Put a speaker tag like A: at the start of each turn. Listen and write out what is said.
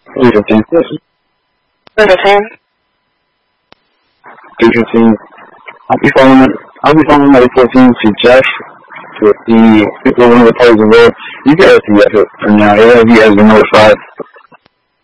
A: 3:15.
B: 3:15.
A: 3:15. I'll be following my 14 to Jeff with one of the parties involved. You guys can get it from now. He has been notified.